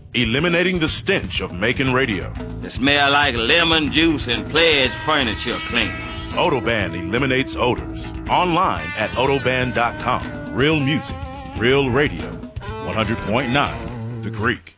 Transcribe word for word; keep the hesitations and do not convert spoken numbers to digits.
eliminating the stench of making radio. It smells like lemon juice and Pledge furniture cleaner. Odoban eliminates odors. Online at odoban dot com. Real music, real radio. one hundred point nine The Greek.